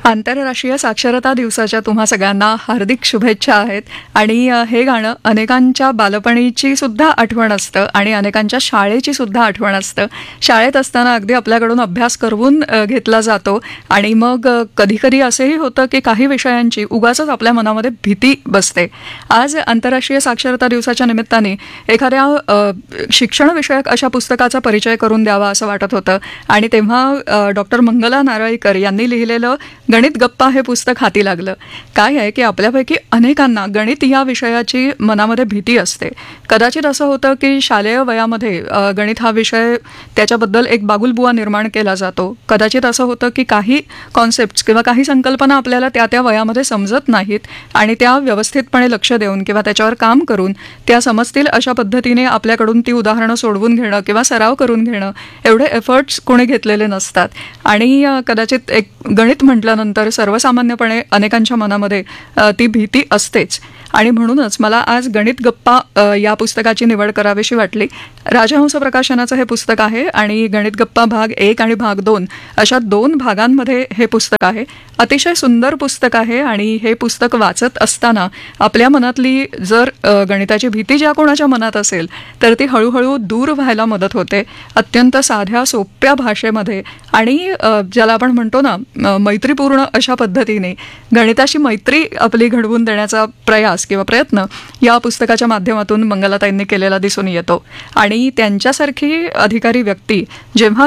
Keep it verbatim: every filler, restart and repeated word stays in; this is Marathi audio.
आंतरराष्ट्रीय साक्षरता दिवसाच्या तुम्हा सगळ्यांना हार्दिक शुभेच्छा आहेत. आणि अ, हे गाणं अनेकांच्या बालपणीची सुद्धा आठवण असतं आणि अनेकांच्या शाळेची सुद्धा आठवण असतं. शाळेत असताना अगदी आपल्याकडून अभ्यास करवून अ, घेतला जातो आणि मग अ, कधीकधी असंही होतं की काही विषयांची उगाचच आपल्या मनामध्ये भीती बसते. आज आंतरराष्ट्रीय साक्षरता दिवसाच्या निमित्ताने एखाद्या अ, शिक्षणविषयक अशा पुस्तकाचा परिचय करून द्यावा असं वाटत होतं आणि तेव्हा डॉक्टर मंगला नारळीकर यांनी लिहिलेलं गणित गप्पा हे पुस्तक हाती लागलं. काय आहे की आपल्यापैकी अनेकांना गणित या विषयाची मनामध्ये भीती असते. कदाचित असं होतं की शालेय वयामध्ये अ, गणित हा विषय त्याच्याबद्दल एक बागुलबुवा निर्माण केला जातो. कदाचित असं होतं की काही कॉन्सेप्ट्स किंवा काही संकल्पना आपल्याला त्या त्या वयामध्ये समजत नाहीत आणि त्या व्यवस्थितपणे लक्ष देऊन किंवा त्याच्यावर काम करून त्या समजतील अशा पद्धतीने आपल्याकडून ती उदाहरणं सोडवून घेणं किंवा सराव करून घेणं एवढे एफर्ट्स कोणी घेतलेले नसतात. आणि अ, कदाचित एक गणित म्हटल्यानंतर सर्वसामान्यपणे अनेकांच्या मनामध्ये अ, ती भीती असतेच. आणि म्हणूनच मला आज गणित गप्पा अ, या पुस्तकाची निवड करावीशी वाटली. राजहंस प्रकाशनाचं हे पुस्तक आहे आणि गणित गप्पा भाग एक आणि भाग दोन अशा दोन भागांमध्ये हे पुस्तक आहे. अतिशय सुंदर पुस्तक आहे आणि हे पुस्तक वाचत असताना आपल्या मनातली जर अ, गणिताची भीती ज्या कोणाच्या मनात असेल तर ती हळूहळू दूर व्हायला मदत होते. अत्यंत साध्या सोप्या भाषेमध्ये आणि अ, ज्याला आपण म्हणतो ना अ, मैत्रीपूर्ण अशा पद्धतीने गणिताशी मैत्री आपली घडवून देण्याचा प्रयास किंवा प्रयत्न या पुस्तकाच्या माध्यमातून मंगलाताईंनी केलेला दिसून येतो. आणि त्यांच्यासारखी अधिकारी व्यक्ती जेव्हा